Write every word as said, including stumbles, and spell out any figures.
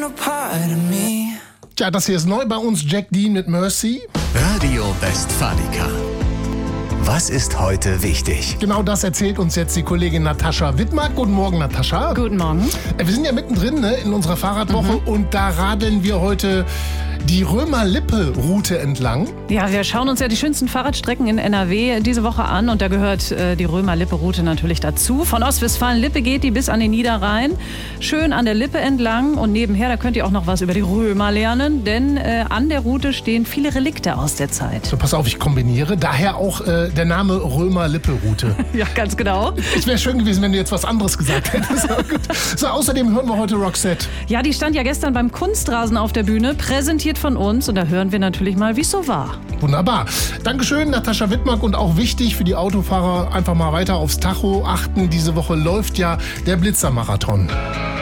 a part of me. Tja, das hier ist neu bei uns, Jack Dean mit Mercy. Radio Westfalica. Was ist heute wichtig? Genau das erzählt uns jetzt die Kollegin Natascha Wittmark. Guten Morgen, Natascha. Guten Morgen. Wir sind ja mittendrin, ne, in unserer Fahrradwoche, Mhm. und da radeln wir heute die Römer-Lippe-Route entlang. Ja, wir schauen uns ja die schönsten Fahrradstrecken in N R W diese Woche an und da gehört äh, die Römer-Lippe-Route natürlich dazu. Von Ostwestfalen-Lippe geht die bis an den Niederrhein, schön an der Lippe entlang, und nebenher, da könnt ihr auch noch was über die Römer lernen, denn äh, an der Route stehen viele Relikte aus der Zeit. So, pass auf, ich kombiniere. Daher auch äh, der Name Römer-Lippe-Route. Ja, ganz genau. Es wäre schön gewesen, wenn du jetzt was anderes gesagt hättest. So, außerdem hören wir heute Roxette. Ja, die stand ja gestern beim Kunstrasen auf der Bühne, präsentiert von uns, und da hören wir natürlich mal, wie es so war. Wunderbar. Dankeschön, Natascha Wittmark, und auch wichtig für die Autofahrer, einfach mal weiter aufs Tacho achten. Diese Woche läuft ja der Blitzermarathon.